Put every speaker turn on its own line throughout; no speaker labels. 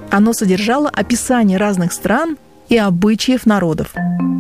Оно содержало описание разных стран и обычаев народов.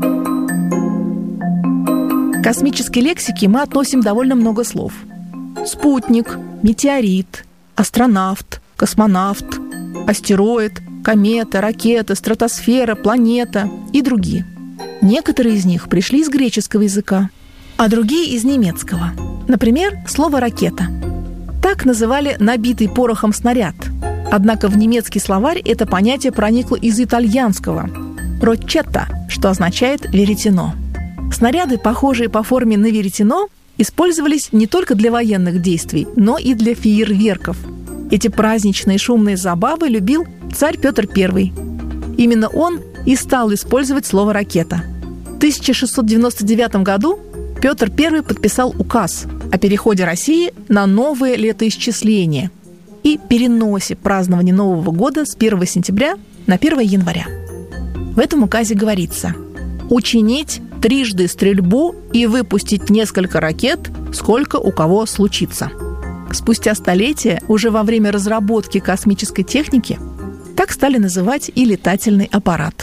К космической лексике мы относим довольно много слов. Спутник, метеорит, астронавт, космонавт, астероид, комета, ракета, стратосфера, планета и другие. Некоторые из них пришли из греческого языка, а другие из немецкого. Например, слово «ракета». Так называли набитый порохом снаряд. Однако в немецкий словарь это понятие проникло из итальянского «рочетта», что означает «веретено». Снаряды, похожие по форме на веретено, использовались не только для военных действий, но и для фейерверков. Эти праздничные шумные забавы любил царь Петр I. Именно он и стал использовать слово «ракета». В 1699 году Петр I подписал указ о переходе России на новое летоисчисление и переносе празднования Нового года с 1 сентября на 1 января. В этом указе говорится: «Учинить трижды стрельбу и выпустить несколько ракет, сколько у кого случится». Спустя столетия, уже во время разработки космической техники, так стали называть и летательный аппарат.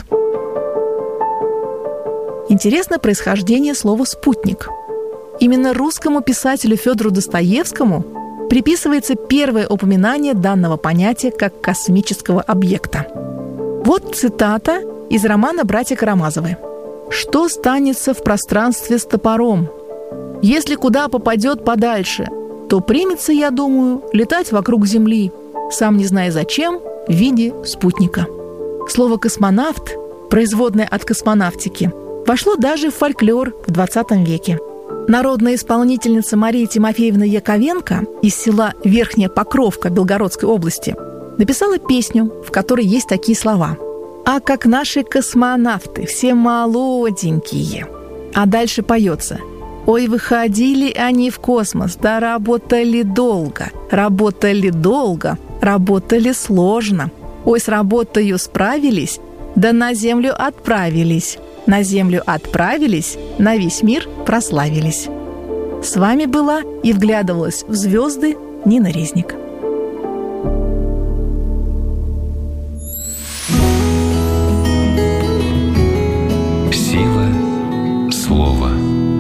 Интересно происхождение слова «спутник». Именно русскому писателю Федору Достоевскому приписывается первое упоминание данного понятия как космического объекта. Вот цитата из романа «Братья Карамазовы». «Что станется в пространстве с топором? Если куда попадет подальше, то примется, я думаю, летать вокруг Земли, сам не зная зачем, в виде спутника». Слово «космонавт», производное от космонавтики, вошло даже в фольклор в XX веке. Народная исполнительница Мария Тимофеевна Яковенко из села Верхняя Покровка Белгородской области написала песню, в которой есть такие слова: «А как наши космонавты, все молоденькие». А дальше поется: «Ой, выходили они в космос, да работали долго, работали сложно. Ой, с работою справились, да на Землю отправились. На Землю отправились, на весь мир прославились». С вами была и вглядывалась в звезды Нина Резник.
Сила слова.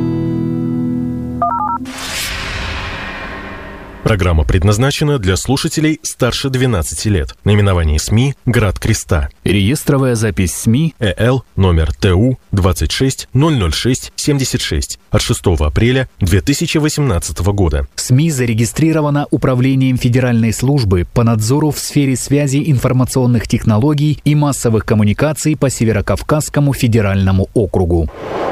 Программа предназначена для слушателей старше 12 лет. Наименование СМИ «Град Креста».
Реестровая запись СМИ
ЭЛ номер ТУ 2600676 от 6 апреля 2018 года.
СМИ зарегистрирована Управлением Федеральной службы по надзору в сфере связи, информационных технологий и массовых коммуникаций по Северокавказскому федеральному округу.